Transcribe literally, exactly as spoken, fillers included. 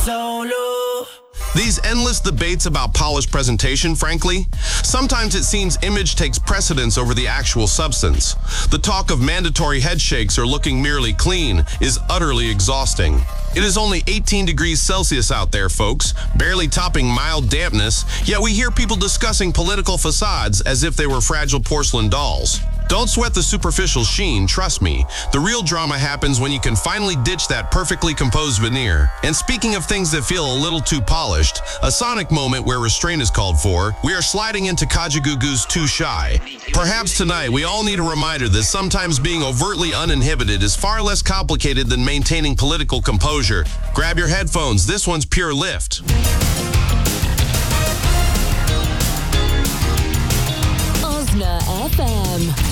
Solo. These endless debates about polished presentation, frankly, sometimes it seems image takes precedence over the actual substance. The talk of mandatory head shakes or looking merely clean is utterly exhausting. It is only eighteen degrees Celsius out there, folks, barely topping mild dampness, yet we hear people discussing political facades as if they were fragile porcelain dolls. Don't sweat the superficial sheen, trust me. The real drama happens when you can finally ditch that perfectly composed veneer. And speaking of things that feel a little too polished, a sonic moment where restraint is called for, we are sliding into Kajagoogoo's Too Shy. Perhaps tonight we all need a reminder that sometimes being overtly uninhibited is far less complicated than maintaining political composure. Grab your headphones, this one's pure lift. Osna F M.